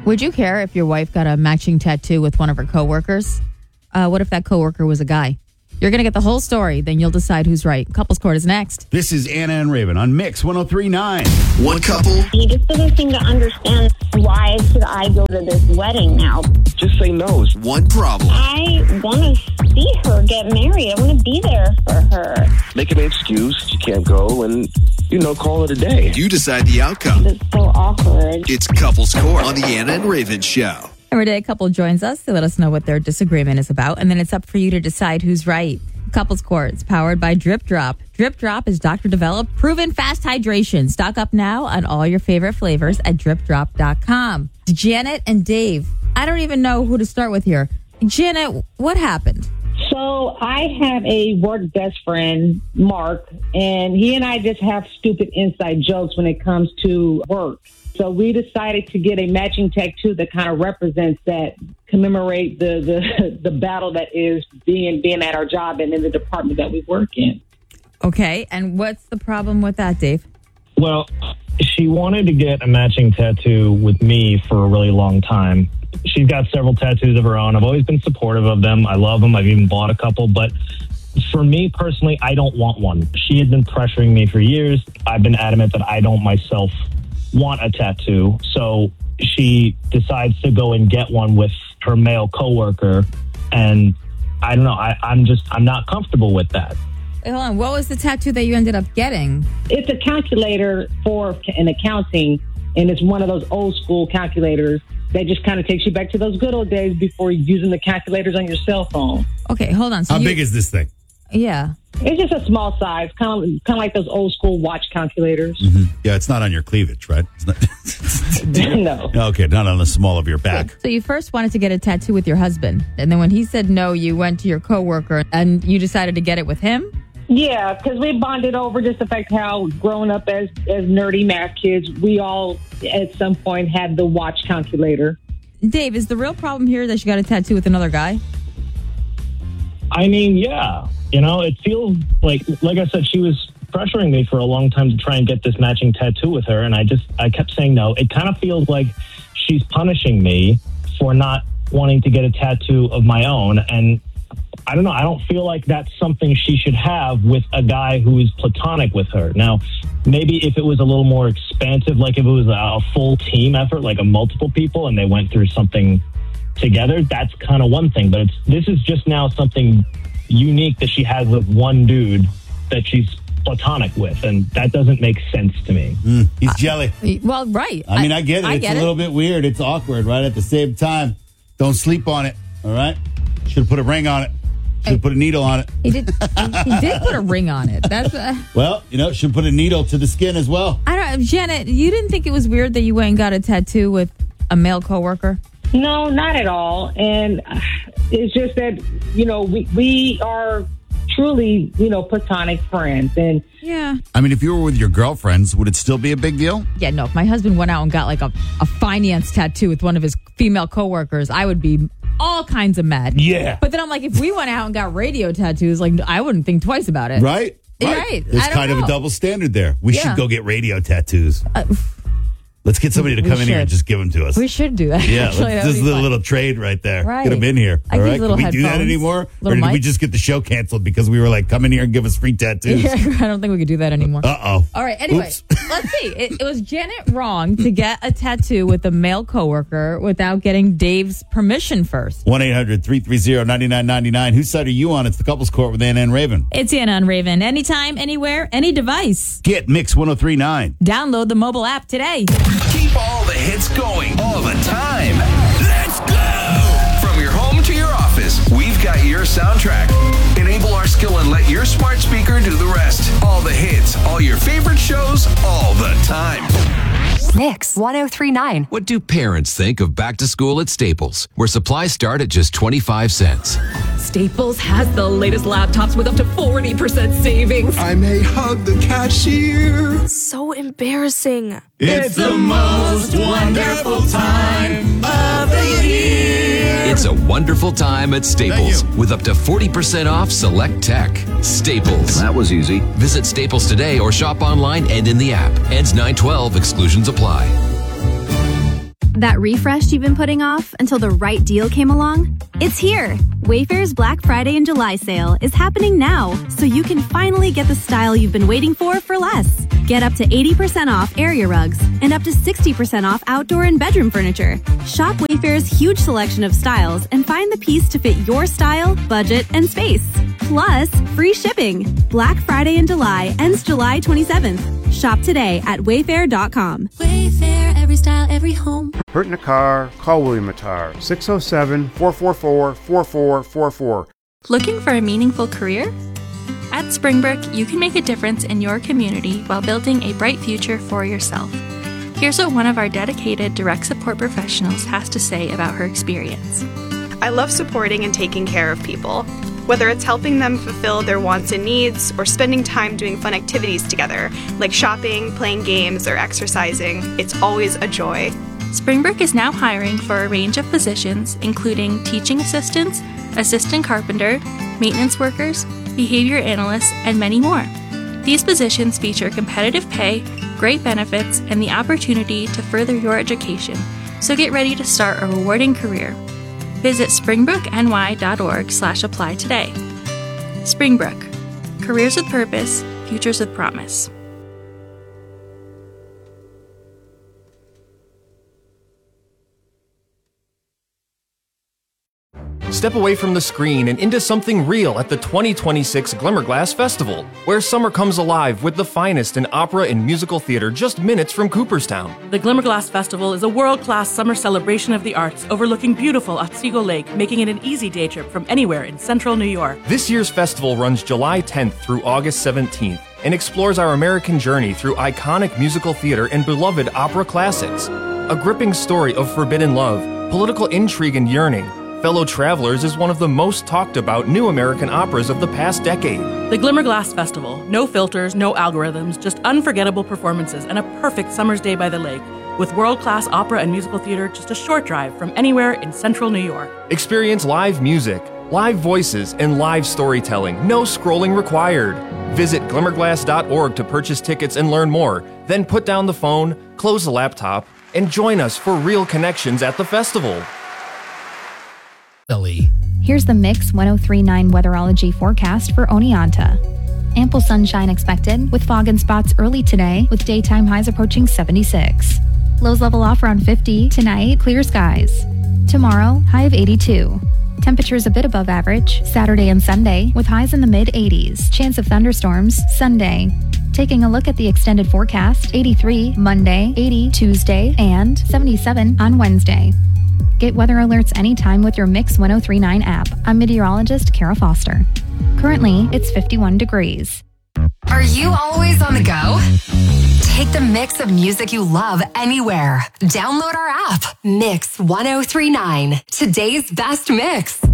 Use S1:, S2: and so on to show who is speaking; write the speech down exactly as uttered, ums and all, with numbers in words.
S1: Would you care if your wife got a matching tattoo with one of her coworkers? Uh, what if that coworker was a guy? You're going to get the whole story, then you'll decide who's right. Couples Court is next.
S2: This is Anna and Raven on Mix one oh three point nine.
S3: One couple.
S4: He just doesn't seem to understand why should I go to this wedding now.
S3: Just say no. One problem.
S4: I want to see her get married. I want to be there for her.
S3: Make an excuse. You can't go and, you know, call it a day. You decide the outcome.
S4: It's so awkward.
S3: It's Couples Court on the Anna and Raven Show.
S1: Every day a couple joins us to let us know what their disagreement is about, and then it's up for you to decide who's right. Couples Court is powered by Drip Drop. Drip Drop is doctor-developed, proven fast hydration. Stock up now on all your favorite flavors at drip drop dot com. Janet and Dave. I don't even know who to start with here. Janet, what happened?
S5: So I have a work best friend, Mark, and he and I just have stupid inside jokes when it comes to work. So we decided to get a matching tattoo that kind of represents that, commemorate the, the, the battle that is being being at our job and in the department that we work in.
S1: Okay, and what's the problem with that, Dave?
S6: Well, she wanted to get a matching tattoo with me for a really long time. She's got several tattoos of her own. I've always been supportive of them. I love them. I've even bought a couple. But for me personally, I don't want one. She had been pressuring me for years. I've been adamant that I don't myself want a tattoo. So she decides to go and get one with her male coworker. And I don't know. I, I'm just, I'm not comfortable with that.
S1: Hey, hold on. What was the tattoo that you ended up getting?
S5: It's a calculator for an accounting, and it's one of those old school calculators that just kind of takes you back to those good old days before using the calculators on your cell phone.
S1: Okay, hold on. So
S2: How
S1: you,
S2: big is this thing?
S1: Yeah.
S5: It's just a small size, kind of kind of like those old school watch calculators.
S2: Mm-hmm. Yeah, it's not on your cleavage, right? It's not...
S5: No.
S2: Okay, not on the small of your back.
S1: So you first wanted to get a tattoo with your husband, and then when he said no, you went to your coworker and you decided to get it with him?
S5: Yeah, because we bonded over just the fact how growing up as, as nerdy math kids, we all at some point had the watch calculator.
S1: Dave, is the real problem here that you got a tattoo with another guy?
S6: I mean, yeah. You know, it feels like, like I said, she was pressuring me for a long time to try and get this matching tattoo with her. And I just, I kept saying no. It kind of feels like she's punishing me for not wanting to get a tattoo of my own. And I don't know. I don't feel like that's something she should have with a guy who is platonic with her. Now, maybe if it was a little more expansive, like if it was a full team effort, like a multiple people, and they went through something together, that's kind of one thing. But it's, this is just now something unique that she has with one dude that she's platonic with, and that doesn't make sense to me.
S2: Mm, he's jelly.
S1: Uh, well, right.
S2: I mean, I get it.
S1: I
S2: it's
S1: get
S2: a
S1: it.
S2: little bit weird. It's awkward, right? At the same time, don't sleep on it, all right? Should have put a ring on it. Should have put a needle on it.
S1: He did. He did put a ring on it. That's. Uh,
S2: Well, you know, should put a needle to the skin as well.
S1: I don't. Janet, you didn't think it was weird that you went and got a tattoo with a male coworker?
S5: No, not at all. And uh, it's just that, you know, we, we are truly, you know, platonic friends. And
S1: Yeah.
S2: I mean, if you were with your girlfriends, would it still be a big deal?
S1: Yeah. No. If my husband went out and got like a, a finance tattoo with one of his female coworkers, I would be all kinds of mad.
S2: Yeah.
S1: But then I'm like, if we went out and got radio tattoos, like I wouldn't think twice about it.
S2: Right?
S1: Right.
S2: There's
S1: I don't
S2: kind of
S1: know.
S2: a double standard there. We
S1: Yeah.
S2: should go get radio tattoos.
S1: Uh,
S2: Let's get somebody to
S1: we
S2: come in here and
S1: should.
S2: just give them to us.
S1: we should do that.
S2: Yeah,
S1: Actually,
S2: let's,
S1: that would
S2: this is
S1: be
S2: a
S1: fun.
S2: little trade right there.
S1: Right.
S2: Get them in here.
S1: I
S2: All
S1: think
S2: right?
S1: little
S2: Can we do that
S1: headphones,
S2: anymore? Or
S1: little
S2: did we
S1: mic.
S2: just get the show canceled because we were like, come in here and give us free tattoos?
S1: Yeah, I don't think we could do that anymore.
S2: Uh-oh.
S1: All right. Anyway,
S2: Oops.
S1: let's see. It, it was Janet wrong to get a tattoo with a male coworker without getting Dave's permission first.
S2: one eight hundred three three zero nine nine nine nine. Whose side are you on? It's the Couples Court with Anna and Raven.
S1: It's Anna and Raven. Anytime, anywhere, any device.
S2: Get Mix one oh three point nine.
S1: Download the mobile app today.
S3: Keep all the hits going all the time. Let's go! From your home to your office, we've got your soundtrack. Enable our skill and let your smart speaker do the rest. All the hits, all your favorite shows, all the time.
S7: Mix one oh three point nine.
S8: What do parents think of back to school at Staples, where supplies start at just twenty-five cents?
S9: Staples has the latest laptops with up to forty percent savings.
S3: I may hug the cashier.
S9: So embarrassing.
S2: It's the most wonderful time of the year.
S8: It's a wonderful time at Staples
S2: Thank you.
S8: with up to forty percent off select tech. Staples.
S3: That was easy.
S8: Visit Staples today or shop online and in the app. Ends nine twelve. Exclusions apply.
S10: That refresh you've been putting off until the right deal came along? It's here! Wayfair's Black Friday and July sale is happening now, so you can finally get the style you've been waiting for for less. Get up to eighty percent off area rugs and up to sixty percent off outdoor and bedroom furniture. Shop Wayfair's huge selection of styles and find the piece to fit your style, budget, and space. Plus, free shipping. Black Friday in July ends July twenty-seventh. Shop today at wayfair dot com.
S11: Wayfair, every style, every home.
S12: Hurt in a car? Call William Attar. six oh seven, four four four, four four four four.
S13: Looking for a meaningful career? At Springbrook, you can make a difference in your community while building a bright future for yourself. Here's what one of our dedicated direct support professionals has to say about her experience.
S14: I love supporting and taking care of people. Whether it's helping them fulfill their wants and needs or spending time doing fun activities together, like shopping, playing games, or exercising, it's always a joy.
S13: Springbrook is now hiring for a range of positions, including teaching assistants, assistant carpenter, maintenance workers, behavior analysts, and many more. These positions feature competitive pay, great benefits, and the opportunity to further your education, so get ready to start a rewarding career. Visit springbrookny.org slash apply today. Springbrook. Careers with purpose, futures with promise.
S15: Step away from the screen and into something real at the twenty twenty-six Glimmerglass Festival, where summer comes alive with the finest in opera and musical theater just minutes from Cooperstown.
S16: The Glimmerglass Festival is a world-class summer celebration of the arts overlooking beautiful Otsego Lake, making it an easy day trip from anywhere in central New York.
S15: This year's festival runs July tenth through August seventeenth and explores our American journey through iconic musical theater and beloved opera classics. A gripping story of forbidden love, political intrigue and yearning, Fellow Travelers is one of the most talked about new American operas of the past decade.
S16: The Glimmerglass Festival. No filters, no algorithms, just unforgettable performances and a perfect summer's day by the lake, with world-class opera and musical theater just a short drive from anywhere in central New York.
S15: Experience live music, live voices, and live storytelling. No scrolling required. Visit glimmerglass dot org to purchase tickets and learn more. Then put down the phone, close the laptop, and join us for real connections at the festival.
S17: Here's the Mix ten thirty-nine weatherology forecast for Oneonta. Ample sunshine expected, with fog and spots early today, with daytime highs approaching seventy-six. Lows level off around fifty. Tonight, clear skies. Tomorrow, high of eighty-two. Temperatures a bit above average Saturday and Sunday, with highs in the mid-eighties. Chance of thunderstorms Sunday. Taking a look at the extended forecast, eighty-three Monday, eighty Tuesday, and seventy-seven on Wednesday. Get weather alerts anytime with your Mix ten thirty-nine app. I'm meteorologist Kara Foster. Currently, it's fifty-one degrees.
S7: Are you always on the go? Take the mix of music you love anywhere. Download our app, Mix ten thirty-nine. Today's best mix.